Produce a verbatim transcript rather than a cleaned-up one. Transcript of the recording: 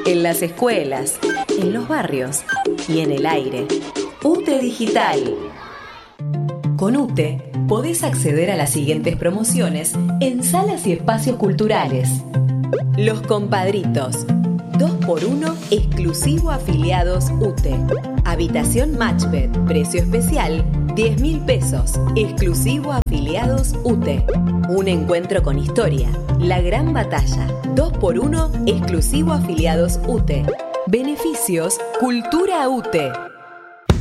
en las escuelas, en los barrios y en el aire. UTE Digital. Con UTE podés acceder a las siguientes promociones en salas y espacios culturales. Los Compadritos. dos por uno exclusivo afiliados UTE. Habitación Matchbed, precio especial, diez mil pesos, exclusivo afiliados UTE. Un encuentro con historia, La Gran Batalla, dos por uno exclusivo afiliados UTE. Beneficios, Cultura UTE.